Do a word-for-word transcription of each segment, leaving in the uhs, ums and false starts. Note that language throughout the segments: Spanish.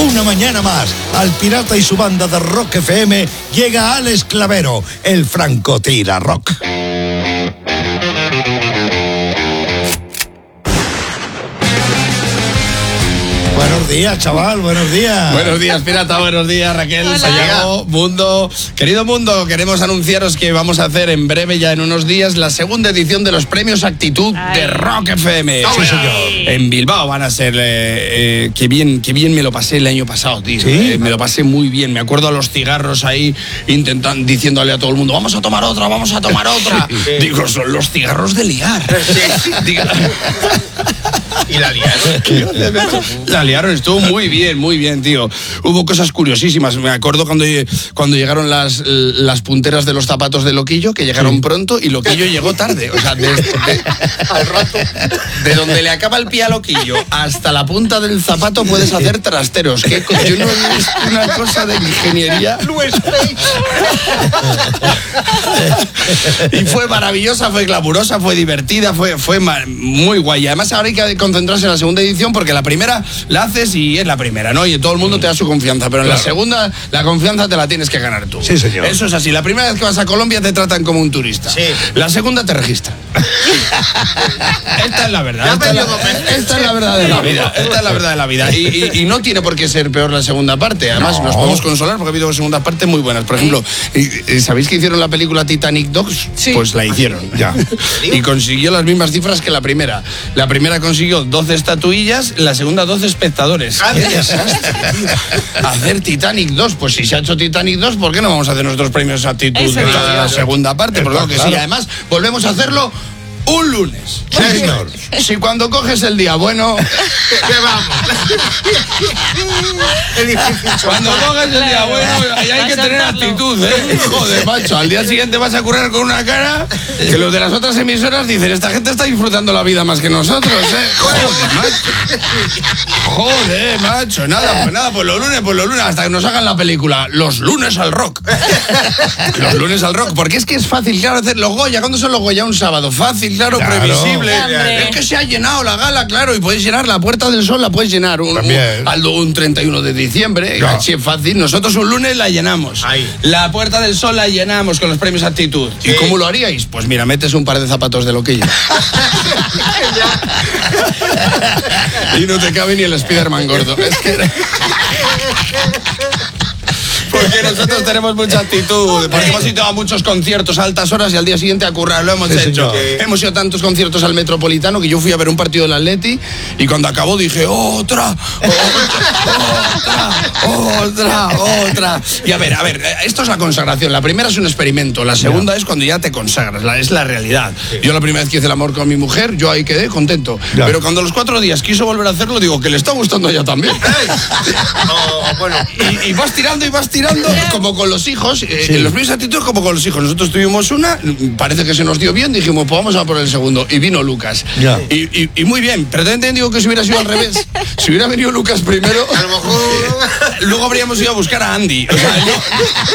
Una mañana más, al Pirata y su banda de Rock F M llega Alex Clavero, el francotira rock. Buenos días, chaval, buenos días. Buenos días, Pirata, buenos días, Raquel. Hola. Se llegó, mundo. Querido mundo, queremos anunciaros que vamos a hacer en breve, ya en unos días, la segunda edición de los premios Actitud Ay. de Rock F M. Sí, señor. En Bilbao van a ser. Eh, eh, qué bien, qué bien me lo pasé el año pasado, tío. ¿Sí? Eh, me lo pasé muy bien. Me acuerdo a los cigarros ahí intentando, diciéndole a todo el mundo, vamos a tomar otra, vamos a tomar otra. Sí. Digo, son los cigarros de liar. Digo, Y la liaron. La liaron, estuvo muy bien, muy bien, tío. Hubo cosas curiosísimas. Me acuerdo cuando, cuando llegaron las, las punteras de los zapatos de Loquillo, que llegaron Sí. pronto y Loquillo llegó tarde. O sea, de, de- Al rato. de donde le acaba el pie a Loquillo hasta la punta del zapato puedes hacer trasteros. ¿Qué co- Yo no he visto una cosa de ingeniería. Y fue maravillosa, fue glamurosa, fue divertida, fue, fue ma- muy guay. Además, ahora hay que concentrarse en la segunda edición porque la primera la haces y es la primera, ¿no? Y todo el mundo te da su confianza, pero en la segunda la confianza te la tienes que ganar tú. Sí, señor. Eso es así. La primera vez que vas a Colombia te tratan como un turista. Sí. La segunda te registran. Esta es la verdad. Ya Esta es la, me digo, esta es la verdad de la vida. Esta es la verdad de la vida. Y, y- y no tiene por qué ser peor la segunda parte. Además, No. nos podemos consolar porque ha habido segundas partes muy buenas. Por ejemplo, y- y ¿sabéis que hicieron la película Titanic dos? Sí. Pues la hicieron. Ya. Y consiguió las mismas cifras que la primera. La primera consiguió doce estatuillas, la segunda doce espectadores. Ah, ¡Qué mira. desastre! Hacer Titanic dos, pues si se ha hecho Titanic dos, ¿por qué no vamos a hacer nuestros premios Actitud Eso de es. la segunda parte? Pues claro que sí. Claro. Además, volvemos a hacerlo un lunes. Sí, señor. Si cuando coges el día bueno, ¿Qué vamos? Es difícil. cuando coges el día bueno, ahí hay que tener actitud, ¿eh? Joder, macho, al día siguiente vas a currar con una cara que los de las otras emisoras dicen, esta gente está disfrutando la vida más que nosotros, ¿eh? Joder, macho. Joder, macho. Nada, pues nada, pues los lunes, pues los lunes, hasta que nos hagan la película, los lunes al rock. Los lunes al rock, porque es que es fácil, claro, hacer los Goya. ¿Cuándo son los Goya? Un sábado. Fácil, claro, Claro. previsible. Hombre. Es que se ha llenado la gala, claro, y puedes llenar la Puerta del Sol, la puedes llenar un, También. un, al- un treinta y uno de diciembre. Ya. Así es fácil. Nosotros un lunes la llenamos. Ahí. La Puerta del Sol la llenamos con los premios Actitud. ¿Y cómo lo haríais? Pues mira, metes un par de zapatos de Loquillo. Y no te cabe ni el Spiderman gordo. Es que... Porque nosotros tenemos mucha actitud, porque hemos ido a muchos conciertos a altas horas y al día siguiente a currar, lo hemos Sí, hecho. señor. Hemos ido a tantos conciertos al Metropolitano que yo fui a ver un partido del Atleti y cuando acabó dije, otra, otra, otra, otra. Y a ver, a ver, esto es la consagración. La primera es un experimento, la segunda es cuando ya te consagras, la, es la realidad. Yo la primera vez que hice el amor con mi mujer, yo ahí quedé contento. Ya. Pero cuando a los cuatro días quiso volver a hacerlo, digo, que le está gustando a ella también. No, bueno. Y, y vas tirando y vas tirando como con los hijos. eh, Sí. En los primeros actitudes como con los hijos. Nosotros tuvimos una, parece que se nos dio bien, dijimos, pues vamos a por el segundo. Y vino Lucas. Ya. Y, y- y muy bien, pero también digo que si hubiera sido al revés. Si hubiera venido Lucas primero, A lo mejor. luego habríamos ido a buscar a Andy. O sea, yo-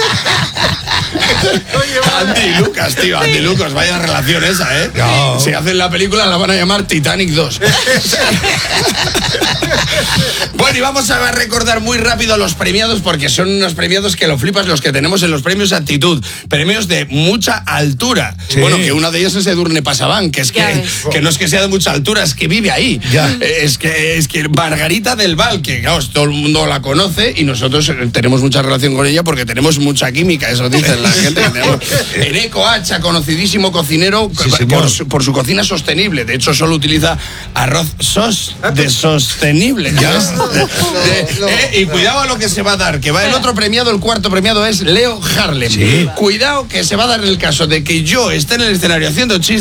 Andy y Lucas, tío. Andy y Lucas, vaya relación esa, ¿eh? No. Si hacen la película la van a llamar Titanic dos. Bueno, y vamos a recordar muy rápido a los premiados porque son unos premiados que lo flipas los que tenemos en los premios Actitud. Premios de mucha altura. Sí. Bueno, que una de ellas es Edurne Pasaban, que es Ya que, ves. que no es que sea de mucha altura, es que vive ahí. Ya. Eh, Es que, es que Margarita del Val, que claro, todo el mundo la conoce y nosotros eh, tenemos mucha relación con ella porque tenemos mucha química, eso dicen la gente. que tenemos. Eneco Hacha, conocidísimo cocinero Sí, por, señor. su, por su cocina sostenible. De hecho, solo utiliza arroz sos de sostenible. ¿ya ves? De- no. eh, y cuidado a lo que se va a dar, que va el otro premiado, el cuarto premiado es Leo Harlem. Sí. Cuidado que se va a dar el caso de que yo esté en el escenario haciendo chistes